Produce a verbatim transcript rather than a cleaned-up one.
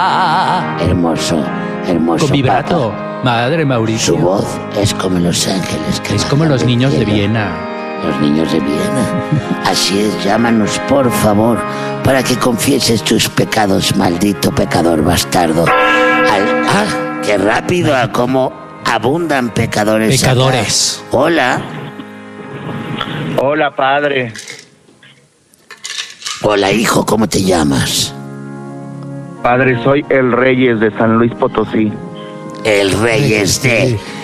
Hermoso, hermoso. Con vibrato. Papa. Madre Mauricio. Su voz es como Los Ángeles. Que Es como bajan los del niños de cielo. Viena. Los niños de Viena. Así es, llámanos por favor para que confieses tus pecados, maldito pecador bastardo. Al, ¡Ah! ¡Qué rápido! A cómo abundan pecadores. Pecadores. Acá. Hola. Hola, padre. Hola, hijo, ¿cómo te llamas? Padre, soy el Reyes de San Luis Potosí. El Reyes de...